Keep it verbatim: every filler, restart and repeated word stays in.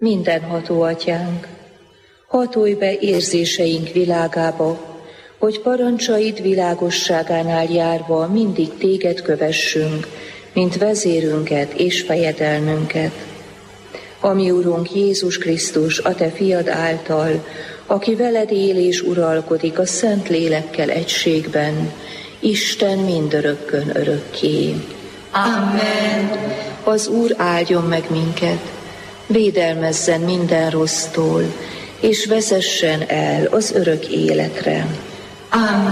Mindenható Atyánk, hatolj be érzéseink világába, hogy parancsaid világosságánál járva mindig téged kövessünk, mint vezérünket és fejedelmünket. Ami Urunk Jézus Krisztus, a te fiad által, aki veled él és uralkodik a Szent Lélekkel egységben, Isten mindörökkön örökké. Amen. Az Úr áldjon meg minket, védelmezzen minden rossztól, és vezessen el az örök életre. Amen.